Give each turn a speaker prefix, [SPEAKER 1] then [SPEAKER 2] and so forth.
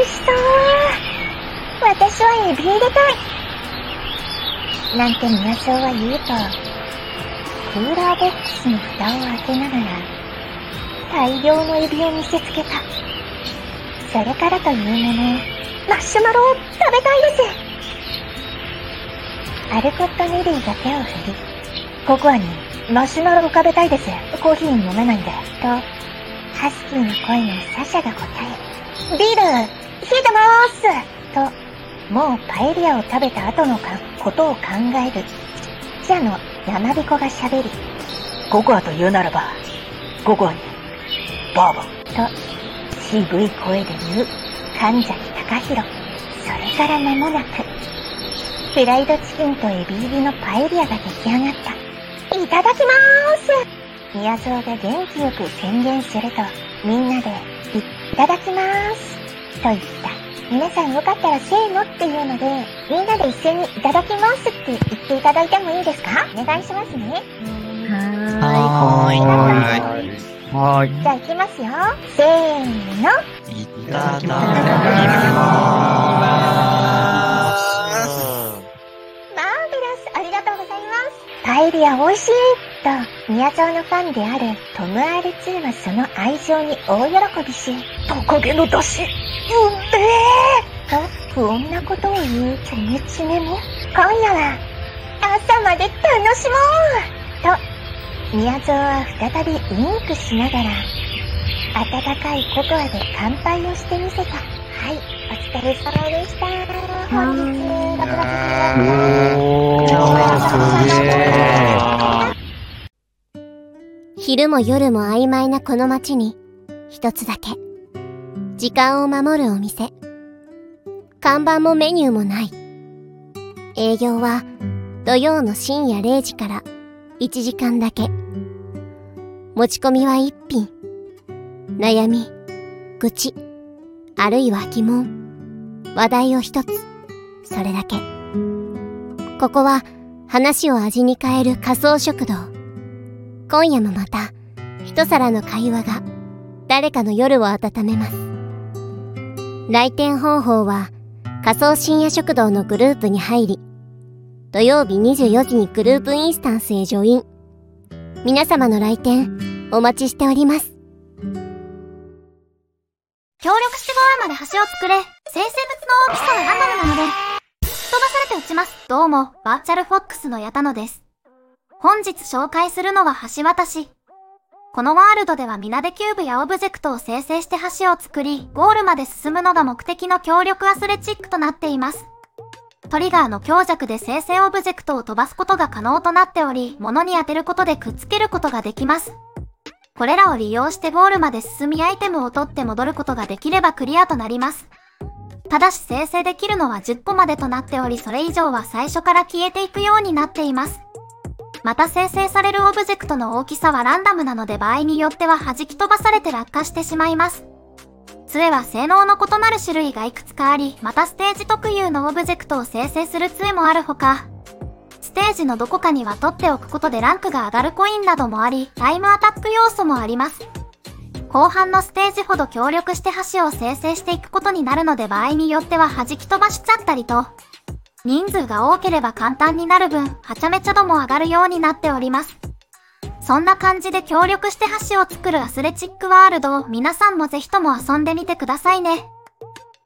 [SPEAKER 1] しそう。私はエビ入れたい。なんて宮荘は言うと、クーラーボックスの蓋を開けながら、大量のエビを見せつけた。それからというもの、マッシュマロを食べたいです。アルコット・ネリーが手を振り、ココアにマシュマロを食べたいです。コーヒー飲めないんで。と、ハスキーの声のサシャが答え、ビール、冷えてまーすと、もうパエリアを食べた後のことを考える、記者の山彦が喋り、
[SPEAKER 2] ココアと言うならば、ココアに、バーボン。
[SPEAKER 1] と、渋い声で言う、神崎隆弘。それから間もなく、フライドチキンとエビ入りのパエリアが出来上がった。いただきまーす。宮蔵が元気よく宣言すると、みんなで、いただきまーす。と言った。皆さんよかったらせーのっていうので、みんなで一斉にいただきますって言っていただいてもいいですか？お願いしますね。
[SPEAKER 3] はーい。
[SPEAKER 1] じゃあ行きますよ。せーの。
[SPEAKER 3] いただきまーす。
[SPEAKER 1] マーベラス、ありがとうございます。パエリア美味しいと、宮沢のファンであるトム R2 はその愛情に大喜びし、
[SPEAKER 2] トカゲの出汁、
[SPEAKER 1] うんべーと不穏なことを言うチョメチメも、今夜は朝まで楽しもうと、宮沢は再びウインクしながら、温かいココアで乾杯をしてみせた。はい、お疲れ様でした。本日、
[SPEAKER 4] 昼も夜も曖昧なこの街に、一つだけ、時間を守るお店。看板もメニューもない。営業は土曜の深夜0時から1時間だけ。持ち込みは1品。悩み、愚痴、あるいは疑問、話題を一つ。それだけ。ここは話を味に変える仮想食堂。今夜もまた一皿の会話が誰かの夜を温めます。来店方法は仮想深夜食堂のグループに入り、土曜日24時にグループインスタンスへジョイン。皆様の来店お待ちしております。
[SPEAKER 5] 協力してゴールまで橋を作れ。生成物の大きさはランダムなので、吹っ飛ばされて落ちます。どうも、バーチャルフォックスの矢田野です。本日紹介するのは橋渡し。このワールドでは皆でキューブやオブジェクトを生成して橋を作り、ゴールまで進むのが目的の協力アスレチックとなっています。トリガーの強弱で生成オブジェクトを飛ばすことが可能となっており、物に当てることでくっつけることができます。これらを利用してゴールまで進みアイテムを取って戻ることができればクリアとなります。ただし生成できるのは10個までとなっており、それ以上は最初から消えていくようになっています。また生成されるオブジェクトの大きさはランダムなので場合によっては弾き飛ばされて落下してしまいます。杖は性能の異なる種類がいくつかあり、またステージ特有のオブジェクトを生成する杖もあるほか、ステージのどこかには取っておくことでランクが上がるコインなどもあり、タイムアタック要素もあります。後半のステージほど協力して橋を生成していくことになるので場合によっては弾き飛ばしちゃったりと、人数が多ければ簡単になる分、はちゃめちゃ度も上がるようになっております。そんな感じで協力して橋を作るアスレチックワールドを皆さんもぜひとも遊んでみてくださいね。